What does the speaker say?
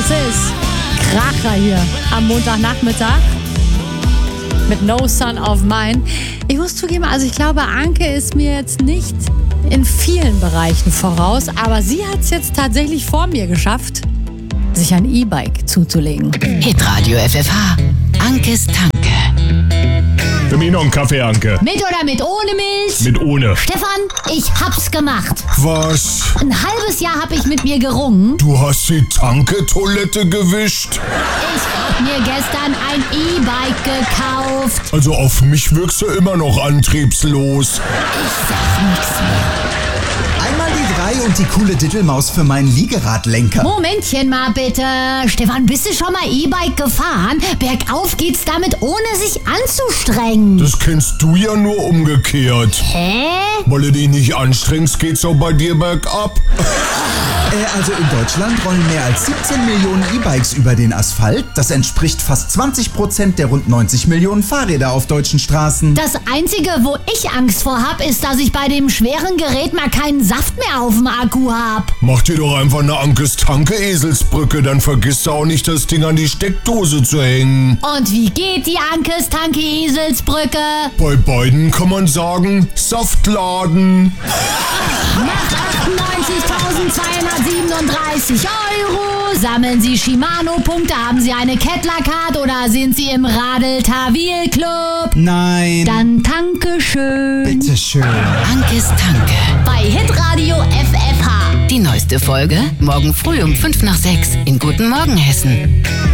Das ist Kracher hier am Montagnachmittag mit No Son of Mine. Ich muss zugeben, also ich glaube, Anke ist mir jetzt nicht in vielen Bereichen voraus, aber sie hat es jetzt tatsächlich vor mir geschafft, sich ein E-Bike zuzulegen. Hitradio FFH. Ankes Tanke. Für mich noch einen Kaffee, Anke. Mit oder mit ohne Milch? Mit ohne. Stefan, ich hab's gemacht. Was? Ein halbes Jahr hab ich mit mir gerungen. Du hast die Tanke-Toilette gewischt? Ich hab mir gestern ein E-Bike gekauft. Also auf mich wirkst du immer noch antriebslos. Ich sag nix mehr. Einmal die 3 und die coole Dittelmaus für meinen Liegeradlenker. Momentchen mal bitte. Stefan, bist du schon mal E-Bike gefahren? Bergauf geht's damit, ohne sich anzustrengen. Das kennst du ja nur umgekehrt. Hä? Weil du dich nicht anstrengst, geht's auch bei dir bergab. Also in Deutschland rollen mehr als 17 Millionen E-Bikes über den Asphalt. Das entspricht fast 20% der rund 90 Millionen Fahrräder auf deutschen Straßen. Das Einzige, wo ich Angst vor hab, ist, dass ich bei dem schweren Gerät mal keinen Saft mehr auf dem Akku hab. Mach dir doch einfach eine Ankes Tanke Eselsbrücke, dann vergisst du auch nicht, das Ding an die Steckdose zu hängen. Und wie geht die Ankes Tanke Eselsbrücke? Bei beiden kann man sagen, Saftladen. Macht 98.237 €. Sammeln Sie Shimano-Punkte, haben Sie eine Kettler-Card oder sind Sie im Radl-Tawil-Club? Nein. Dann danke schön. Bitteschön. Ankes Tanke. Bei Hitradio FFH. Die neueste Folge morgen früh um 5 nach 6 in Guten Morgen Hessen.